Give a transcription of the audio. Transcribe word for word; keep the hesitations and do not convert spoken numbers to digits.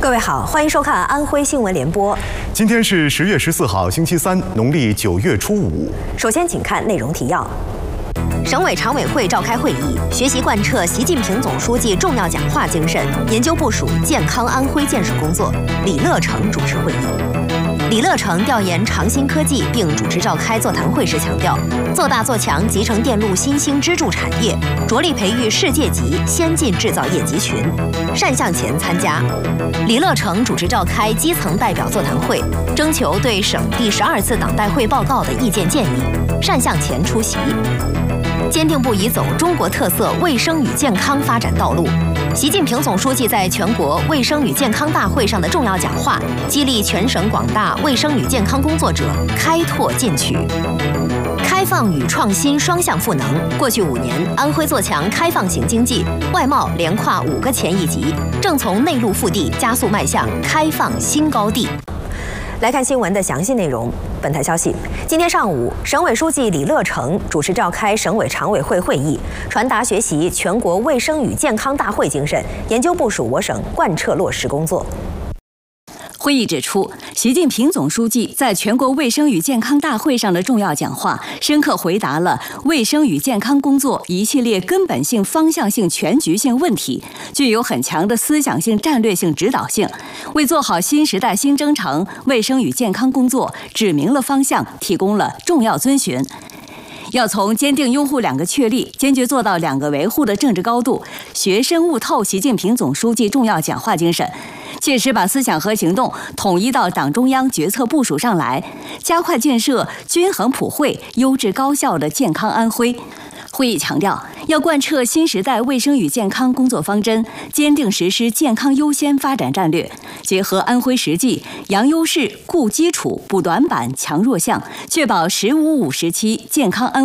各位好，欢迎收看安徽新闻联播。 今天是十月十四号，星期三，农历九月初五。 首先，请看内容提要。省委常委会召开会议，学习贯彻习近平总书记重要讲话精神，研究部署健康安徽建设工作。李乐成主持会议。 李乐成调研长新科技，并主持召开座谈会时强调，做大做强集成电路新兴支柱产业，着力培育世界级先进制造业集群。单向前参加。李乐成主持召开基层代表座谈会，征求对省第十二次党代会报告的意见建议。单向前出席。坚定不移走中国特色卫生与健康发展道路。 习近平总书记在全国卫生与健康大会上的重要讲话，激励全省广大卫生与健康工作者开拓进取。开放与创新双向赋能。过去五年，安徽做强开放型经济，外贸连跨五个前一级，正从内陆腹地加速迈向开放新高地。 来看新闻的详细内容。本台消息，今天上午，省委书记李乐成主持召开省委常委会会议，传达学习全国卫生与健康大会精神，研究部署我省贯彻落实工作。 会议指出，习近平总书记在全国卫生与健康大会上的重要讲话，深刻回答了卫生与健康工作一系列根本性、方向性、全局性问题，具有很强的思想性、战略性指导性，为做好新时代新征程卫生与健康工作指明了方向，提供了重要遵循。 要从坚定拥护两个确立、坚决做到两个维护的政治高度，学深悟透习近平总书记重要讲话精神，切实把思想和行动统一到党中央决策部署上来，加快建设均衡普惠、优质高效的健康安徽。 会议强调，要贯彻新时代卫生与健康工作方针，坚定实施健康优先发展战略，结合安徽实际，扬优势、固基础、补短板、强弱项，确保“十五五”时期健康安。